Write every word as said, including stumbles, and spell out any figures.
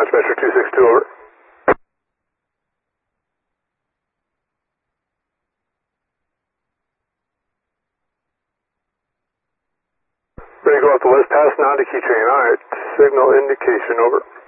Launch Metro two six two, over. Ready to go off the west pass now to key train. Alright, signal indication, over.